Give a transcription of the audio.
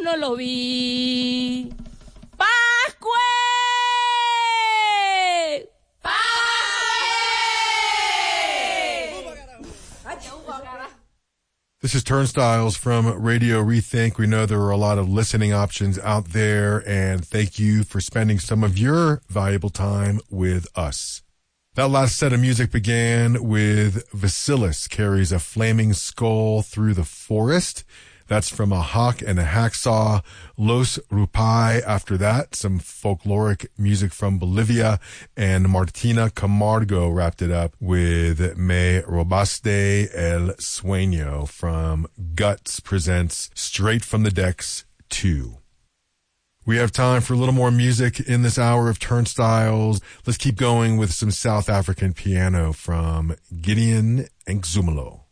no lo vi. ¡Pascue! This is Turnstiles from Radio Rethink. We know there are a lot of listening options out there, and thank you for spending some of your valuable time with us. That last set of music began with Vasilis Carries a Flaming Skull Through the Forest. That's from A Hawk and a Hacksaw. Los Rupai after that, some folkloric music from Bolivia. And Martina Camargo wrapped it up with Me Robaste el Sueño from Guts Presents Straight from the Decks 2. We have time for a little more music in this hour of Turnstiles. Let's keep going with some South African piano from Gideon Nkzumalo.